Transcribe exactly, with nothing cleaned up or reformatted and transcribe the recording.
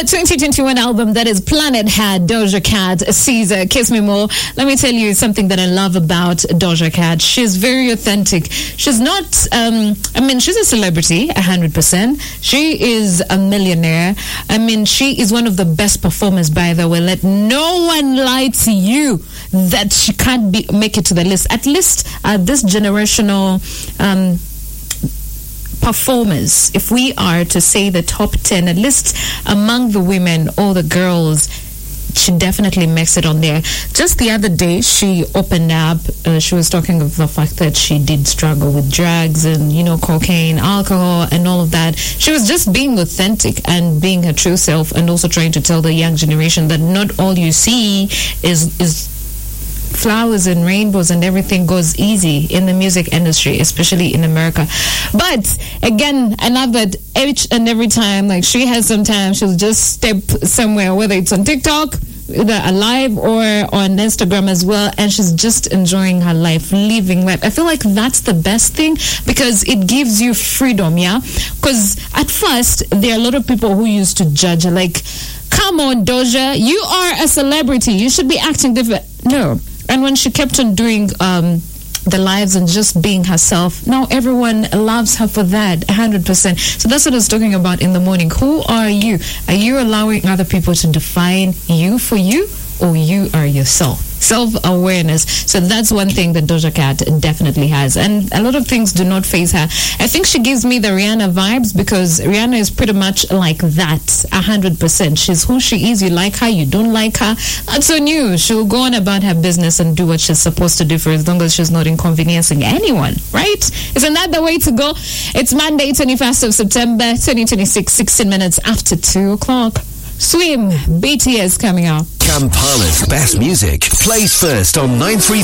twenty twenty-one album that is Planet had Doja Cat, Caesar, Kiss Me More. Let me tell you something that I love about Doja Cat. She's very authentic. She's not, um, I mean, she's a celebrity, one hundred percent. She is a millionaire. I mean, she is one of the best performers, by the way. Let no one lie to you that she can't be, make it to the list. At least uh, this generational um, performers, if we are to say the top ten, at least among the women or the girls, she definitely makes it on there. Just the other day, she opened up. Uh, she was talking of the fact that she did struggle with drugs and, you know, cocaine, alcohol, and all of that. She was just being authentic and being her true self, and also trying to tell the young generation that not all you see is is flowers and rainbows and everything goes easy in the music industry, especially in America. But again, I love that each and every time, like, she has some time, she'll just step somewhere, whether it's on TikTok, either alive or on Instagram as well, and she's just enjoying her life, living life. I feel like that's the best thing, because it gives you freedom, yeah? Because at first, there are a lot of people who used to judge her, like, come on, Doja, you are a celebrity, you should be acting different. No. And when she kept on doing um, the lives and just being herself, now everyone loves her for that, one hundred percent. So that's what I was talking about in the morning. Who are you? Are you allowing other people to define you for you, or you are yourself? Self-awareness. So that's one thing that Doja Cat definitely has. And a lot of things do not faze her. I think she gives me the Rihanna vibes, because Rihanna is pretty much like that, one hundred percent. She's who she is. You like her, you don't like her. That's on you. She'll go on about her business and do what she's supposed to do, for as long as she's not inconveniencing anyone, right? Isn't that the way to go? It's Monday, twenty-first of September, twenty twenty-six, sixteen minutes after two o'clock. Swim, B T S coming up. Kampala's best music plays first on nine three